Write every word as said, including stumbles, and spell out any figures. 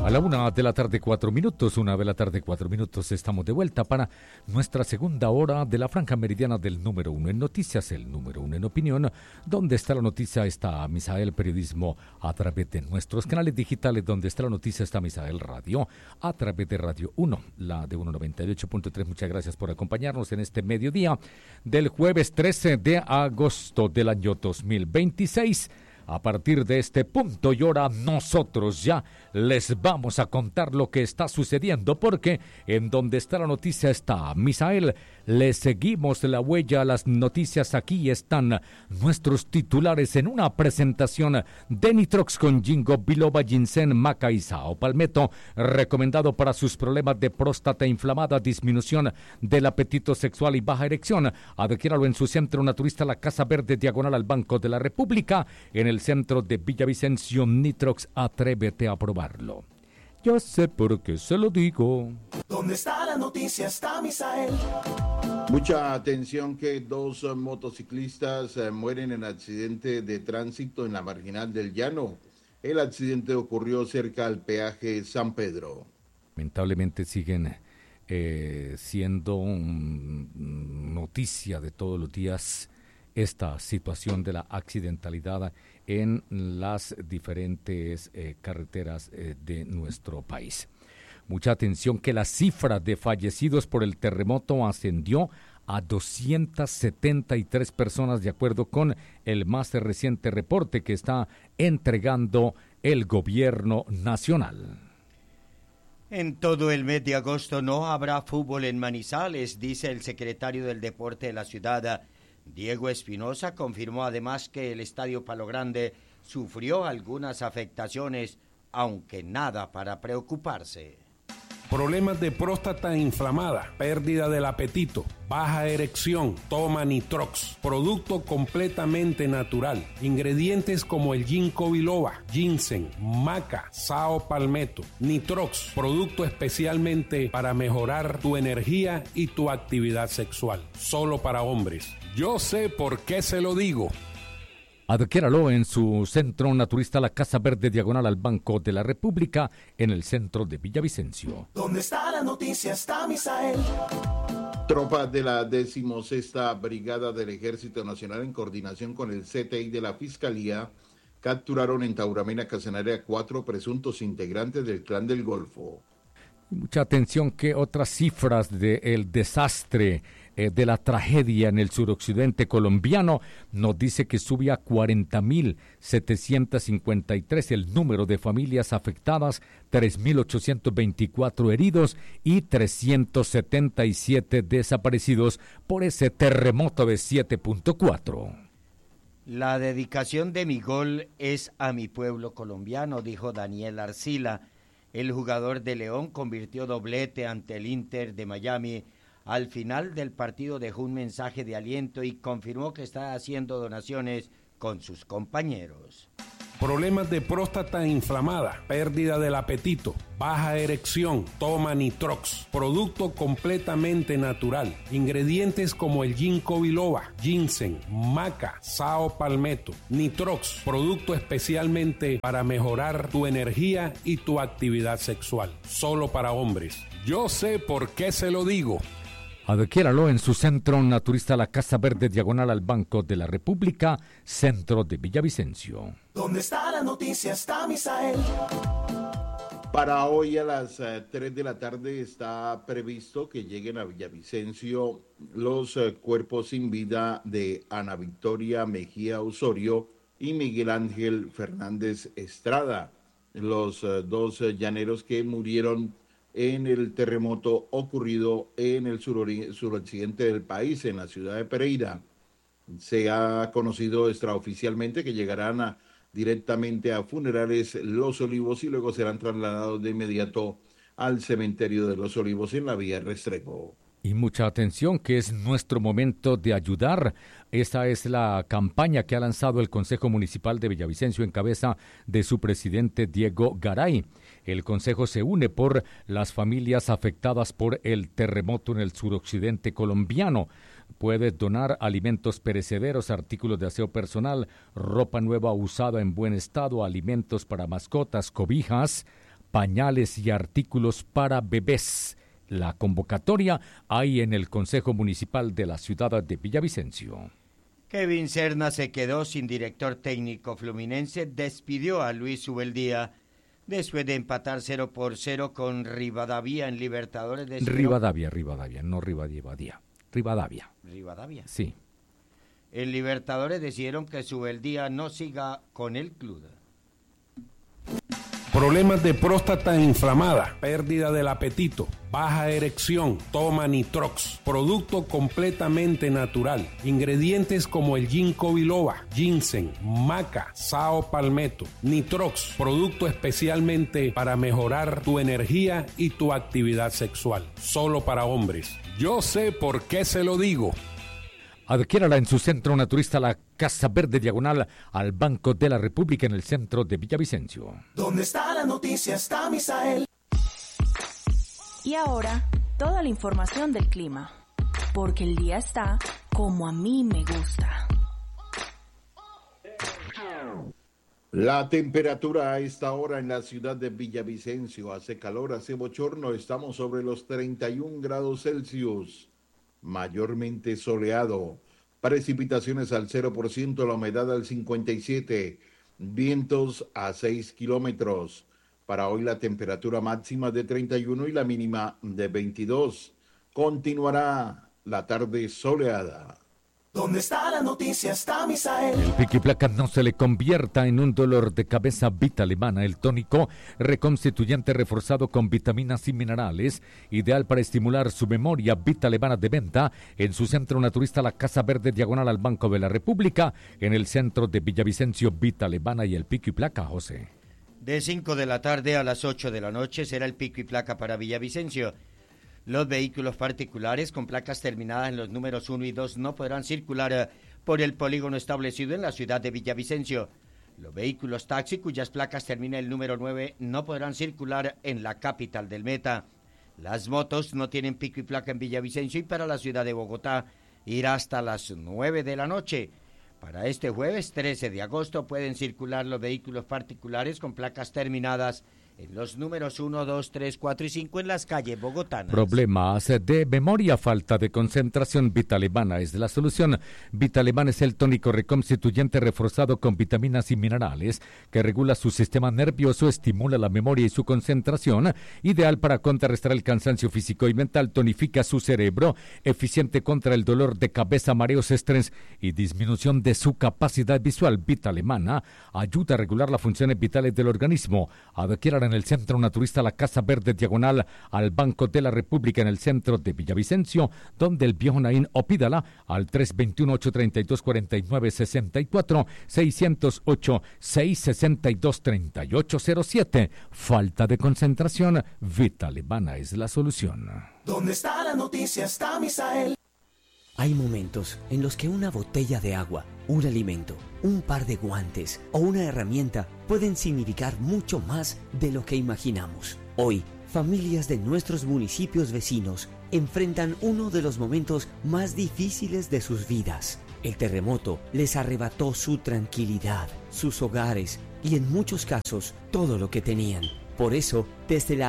A la una de la tarde, cuatro minutos, una de la tarde, cuatro minutos, estamos de vuelta para nuestra segunda hora de la franja meridiana del número uno en noticias, el número uno en opinión. Donde está la noticia está Misael Periodismo a través de nuestros canales digitales. Donde está la noticia está Misael Radio a través de Radio uno, la de uno noventa y ocho punto tres. Muchas gracias por acompañarnos en este mediodía del jueves trece de agosto del año dos mil veintiséis. A partir de este punto y hora, nosotros ya les vamos a contar lo que está sucediendo, porque en donde está la noticia está Misael. Le seguimos la huella a las noticias. Aquí están nuestros titulares en una presentación de Nitrox con Ginkgo biloba, ginseng, maca y sao palmetto, recomendado para sus problemas de próstata inflamada, disminución del apetito sexual y baja erección. Adquiéralo en su centro naturista La Casa Verde, diagonal al Banco de la República, en el centro de Villavicencio. Nitrox, atrévete a probarlo. Yo sé por qué se lo digo. ¿Dónde está la noticia? Está Misael. Mucha atención que dos motociclistas eh, mueren en accidente de tránsito en la Marginal del Llano. El accidente ocurrió cerca al peaje San Pedro. Lamentablemente siguen eh, siendo un, noticia de todos los días esta situación de la accidentalidad en las diferentes eh, carreteras eh, de nuestro país. Mucha atención que la cifra de fallecidos por el terremoto ascendió a doscientas setenta y tres personas, de acuerdo con el más reciente reporte que está entregando el gobierno nacional. En todo el mes de agosto no habrá fútbol en Manizales, dice el secretario del Deporte de la ciudad. Diego Espinosa confirmó además que el Estadio Palo Grande sufrió algunas afectaciones, aunque nada para preocuparse. Problemas de próstata inflamada, pérdida del apetito, baja erección, toma Nitrox, producto completamente natural. Ingredientes como el Ginkgo biloba, ginseng, maca, sao palmetto. Nitrox, producto especialmente para mejorar tu energía y tu actividad sexual. Solo para hombres. Yo sé por qué se lo digo. Adquiéralo en su centro naturista La Casa Verde, diagonal al Banco de la República, en el centro de Villavicencio. ¿Dónde está la noticia? Está Misael. Tropas de la decimosexta Brigada del Ejército Nacional, en coordinación con el C T I de la Fiscalía, capturaron en Tauramena, Casanare, cuatro presuntos integrantes del Clan del Golfo. Mucha atención que otras cifras del desastre, eh, de la tragedia en el suroccidente colombiano, nos dice que sube a cuarenta mil setecientos cincuenta y tres el número de familias afectadas, tres mil ochocientos veinticuatro heridos y trescientos setenta y siete desaparecidos por ese terremoto de siete punto cuatro. La dedicación de mi gol es a mi pueblo colombiano, dijo Daniel Arcila. El jugador de León convirtió doblete ante el Inter de Miami. Al final del partido dejó un mensaje de aliento y confirmó que está haciendo donaciones con sus compañeros. Problemas de próstata inflamada, pérdida del apetito, baja erección, toma Nitrox, producto completamente natural. Ingredientes como el Ginkgo biloba, ginseng, maca, sao palmetto. Nitrox, producto especialmente para mejorar tu energía y tu actividad sexual. Solo para hombres. Yo sé por qué se lo digo. Adquiéralo en su centro naturista La Casa Verde, diagonal al Banco de la República, centro de Villavicencio. ¿Dónde está la noticia? Está Misael. Para hoy a las uh, tres de la tarde está previsto que lleguen a Villavicencio los uh, cuerpos sin vida de Ana Victoria Mejía Osorio y Miguel Ángel Fernández Estrada, los uh, dos uh, llaneros que murieron en el terremoto ocurrido en el surori- suroccidente del país, en la ciudad de Pereira. Se ha conocido extraoficialmente que llegarán a, directamente a Funerales Los Olivos y luego serán trasladados de inmediato al cementerio de Los Olivos en la vía Restrepo. Y mucha atención, que es nuestro momento de ayudar. Esta es la campaña que ha lanzado el Consejo Municipal de Villavicencio en cabeza de su presidente Diego Garay. El Consejo se une por las familias afectadas por el terremoto en el suroccidente colombiano. Puedes donar alimentos perecederos, artículos de aseo personal, ropa nueva usada en buen estado, alimentos para mascotas, cobijas, pañales y artículos para bebés. La convocatoria hay en el Consejo Municipal de la ciudad de Villavicencio. Kevin Serna se quedó sin director técnico. Fluminense despidió a Luis Ubeldía después de empatar cero por cero con Rivadavia en Libertadores de Rivadavia, Rivadavia, no Rivadavia. Rivadavia. Rivadavia. Sí. En Libertadores decidieron que Ubeldía no siga con el club. Problemas de próstata inflamada, pérdida del apetito, baja erección, toma Nitrox, producto completamente natural. Ingredientes como el ginkgo biloba, ginseng, maca, sao palmetto. Nitrox, producto especialmente para mejorar tu energía y tu actividad sexual. Solo para hombres. Yo sé por qué se lo digo. Adquiérala en su centro naturista, la Casa Verde, diagonal al Banco de la República, en el centro de Villavicencio. ¿Dónde está la noticia? Está Misael. Y ahora, toda la información del clima. Porque el día está como a mí me gusta. La temperatura a esta hora en la ciudad de Villavicencio hace calor, hace bochorno. Estamos sobre los treinta y un grados Celsius. Mayormente soleado, precipitaciones al cero por ciento, la humedad al cincuenta y siete por ciento, vientos a seis kilómetros. Para hoy la temperatura máxima de treinta y uno y la mínima de veintidós. Continuará la tarde soleada. ¿Dónde está la noticia? Está Misael. El pico y placa no se le convierta en un dolor de cabeza. Vita Alemana, el tónico reconstituyente reforzado con vitaminas y minerales, ideal para estimular su memoria. Vita Alemana, de venta en su centro naturista, la Casa Verde, diagonal al Banco de la República, en el centro de Villavicencio. Vita Alemana y el pico y placa, José. De cinco de la tarde a las ocho de la noche será el pico y placa para Villavicencio. Los vehículos particulares con placas terminadas en los números uno y dos no podrán circular por el polígono establecido en la ciudad de Villavicencio. Los vehículos taxi cuyas placas terminan el número nueve no podrán circular en la capital del Meta. Las motos no tienen pico y placa en Villavicencio y para la ciudad de Bogotá irá hasta las nueve de la noche. Para este jueves trece de agosto pueden circular los vehículos particulares con placas terminadas en los números uno, dos, tres, cuatro y cinco en las calles bogotanas. Problemas de memoria, falta de concentración. Vita Alemana es la solución. Vita Alemana es el tónico reconstituyente reforzado con vitaminas y minerales que regula su sistema nervioso, estimula la memoria y su concentración, ideal para contrarrestar el cansancio físico y mental, tonifica su cerebro, eficiente contra el dolor de cabeza, mareos, estrés y disminución de su capacidad visual. Vita Alemana ayuda a regular las funciones vitales del organismo. Adquiera en el centro naturista, la Casa Verde, diagonal al Banco de la República, en el centro de Villavicencio, donde el viejo Naín, o pídala al tres dos uno, ocho tres dos, cuatro nueve seis cuatro, seis cero ocho, seis seis dos, tres ocho cero siete. Falta de concentración, Vita Alemana es la solución. ¿Dónde está la noticia? Está Misael. Hay momentos en los que una botella de agua, un alimento, un par de guantes o una herramienta pueden significar mucho más de lo que imaginamos. Hoy, familias de nuestros municipios vecinos enfrentan uno de los momentos más difíciles de sus vidas. El terremoto les arrebató su tranquilidad, sus hogares y en muchos casos todo lo que tenían. Por eso, desde la